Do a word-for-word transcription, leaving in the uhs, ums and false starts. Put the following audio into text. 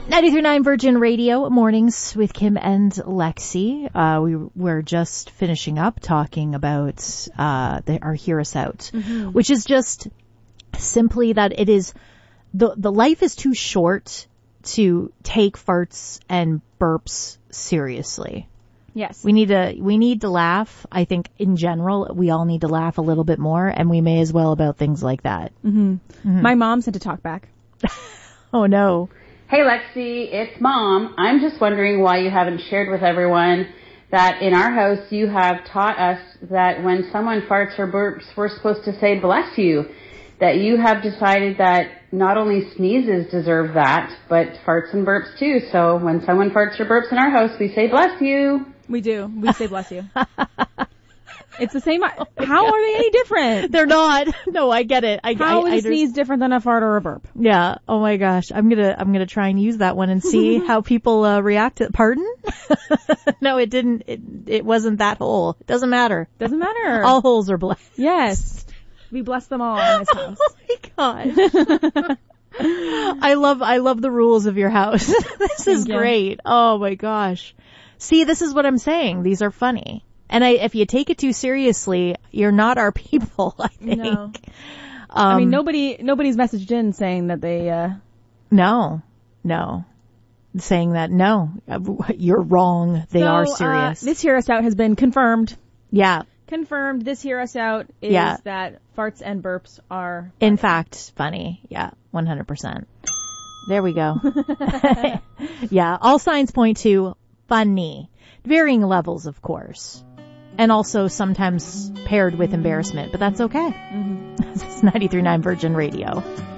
ninety-three point nine Virgin Radio, mornings with Kim and Lexi. Uh, we were just finishing up talking about uh, the, our Hear Us Out, mm-hmm. which is just simply that it is, the, the life is too short to take farts and burps seriously. Yes. We need to, we need to laugh. I think in general, we all need to laugh a little bit more, and we may as well about things like that. Mm-hmm. Mm-hmm. My mom sent a talk back. Oh no. Hey Lexi, it's Mom. I'm just wondering why you haven't shared with everyone that in our house you have taught us that when someone farts or burps, we're supposed to say bless you. That you have decided that not only sneezes deserve that, but farts and burps too. So when someone farts or burps in our house, we say bless you. We do. We say bless you. It's the same. How are they any different? They're not. No, I get it. I, How I, is a I sneeze just, different than a fart or a burp? Yeah. Oh my gosh. I'm gonna I'm gonna try and use that one and see how people uh, react to it. Pardon? No, it didn't. It it wasn't that hole. It doesn't matter. Doesn't matter. All holes are blessed. Yes. We bless them all in this house. Oh my gosh. I love I love the rules of your house. This is Thank you. great. Oh my gosh. See, this is what I'm saying. These are funny. And I, if you take it too seriously, you're not our people, I think. No. Um, I mean, nobody, nobody's messaged in saying that they, uh... No. No. Saying that, no, you're wrong. They so, are serious. Uh, this Hear Us Out has been confirmed. Yeah. Confirmed. This Hear Us Out is yeah. that farts and burps are... funny. In fact, funny. Yeah. one hundred percent. There we go. Yeah. All signs point to funny. Varying levels, of course. And also sometimes paired with embarrassment, but that's okay. Mm-hmm. This is ninety-three point nine Virgin Radio.